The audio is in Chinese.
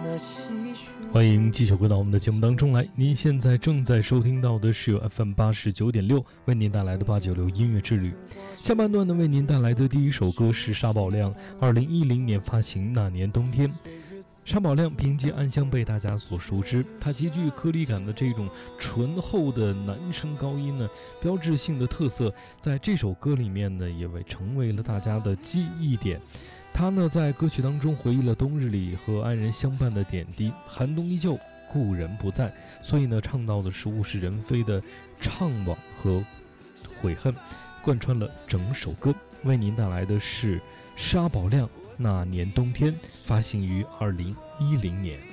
欢迎继续回到我们的节目当中来。您现在正在收听到的是由 FM89.6 为您带来的896音乐之旅。下半段呢，为您带来的第一首歌是沙宝亮2010年发行《那年冬天》。沙宝亮凭借《暗香》被大家所熟知，他极具颗粒感的这种醇厚的男声高音呢，标志性的特色，在这首歌里面呢，也成为了大家的记忆点。他呢，在歌曲当中回忆了冬日里和爱人相伴的点滴，寒冬依旧，故人不在，所以呢，唱到的是物是人非的怅惘和悔恨，贯穿了整首歌。为您带来的是沙宝亮《那年冬天》，发行于2010年。